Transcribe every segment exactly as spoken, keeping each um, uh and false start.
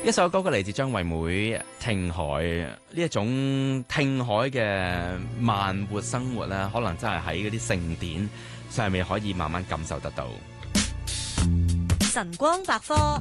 一首歌曲嚟自張惠妹《聽海》，呢一種聽海嘅慢活生活咧，可能真係喺嗰啲盛典上面可以慢慢感受得到。 晨光百科。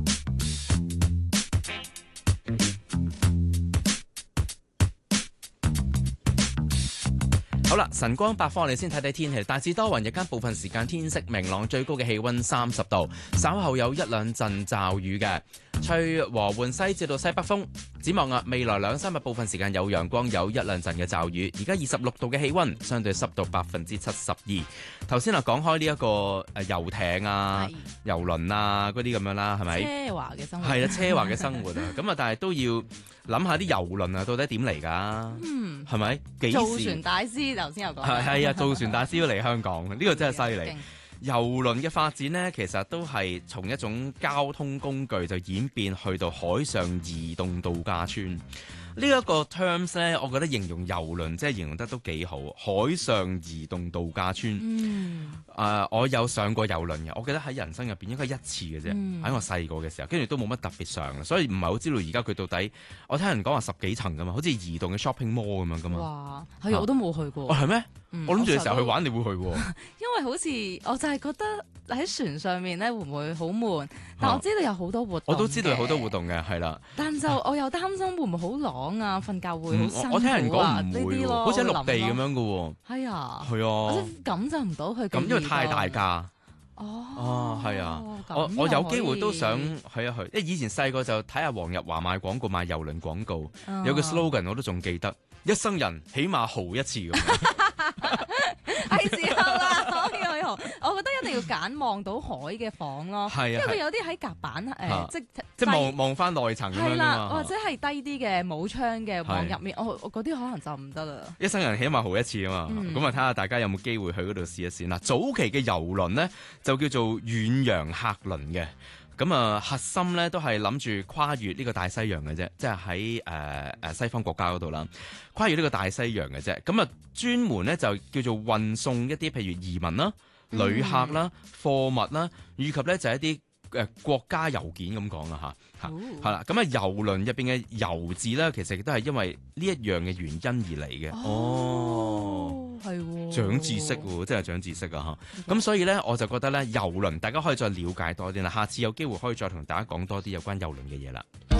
好啦，晨光百科我哋先睇睇天氣，大致多雲，日間部分時間天色明朗，最高嘅氣溫三十度，稍後有一兩陣驟雨嘅，吹和緩西至到西北風。展望啊，未來兩三日部分時間有陽光，有一兩陣嘅驟雨。而家二十六度嘅氣溫，相對濕度百分之七十二。頭先啊講開呢一個誒遊艇啊、遊輪啊嗰啲咁樣啦，係咪？ 奢華嘅生活係啊，奢華嘅生活啊，咁啊，但係都要諗下啲遊輪啊，到底點嚟㗎？ 嗯， 係咪？幾時？ 造船大師頭先有講， 係係啊，造船大師都嚟香港，呢、這個真係犀利勁。 遊輪嘅發展呢，其實都係從一種交通工具就演變去到海上移動度假村。呢、這、一個 terms 呢，我覺得形容遊輪即係形容得都幾好。海上移動度假村， 嗯， 誒、呃，我有上過遊輪嘅，我記得喺人生入邊應該一次嘅啫，喺、 嗯、 我細個嘅時候，跟住都冇乜特別上，所以唔係好知道而家佢到底。我聽人講話十幾層噶嘛，好似移動嘅 shopping mall 咁樣噶嘛。 哇，係我都冇去過。 哦，係咩？ 嗯、 我諗住嘅時候去玩，你會去喎。 因為好似我就係覺得喺船上面咧會唔會好悶？但我知道有好多活動， 我都知道有好多活動嘅，係啦。 但就我又擔心會唔會好朗啊？瞓覺會好辛苦啊？ 我聽人講唔會喎， 咯好似喺陸地咁樣嘅喎。 係啊， 係啊， 我真感受唔到佢咁，因為太大架。 哦， 哦，係啊，我我有機會都想去一去，因為以前細個就睇下黃日華賣廣告賣郵輪廣告， 哦、 有個 slogan 我都仲記得，一生人起碼豪一次咁。 係時候啦，可以去豪。我覺得一定要揀望到海嘅房咯， 係啊， 因為佢有啲喺甲板誒、呃，即即望望翻內層咁樣啦，或者係低啲嘅冇窗嘅望入面，我我嗰啲可能就唔得啦。 一生人起碼豪一次啊嘛，咁啊睇下大家有冇機會去嗰度試一試啦。早期嘅遊輪呢，就叫做遠洋客輪嘅。咁啊，核心咧都係諗住跨越呢個大西洋嘅啫，即係喺誒誒西方國家嗰度啦，跨越呢個大西洋嘅啫。咁啊，專門咧就叫做運送一啲譬如移民啦、旅客啦、貨物啦，以及咧就係一啲誒國家郵件咁講啦嚇嚇，係啦。咁啊，郵輪入邊嘅郵字咧，其實亦都係因為呢一樣嘅原因而嚟嘅。哦。 係喎， 長知識喎，真係長知識啊！嚇，咁所以咧，我就覺得咧，郵輪大家可以再了解多啲啦。下次有機會可以再同大家講多啲有關郵輪嘅嘢啦。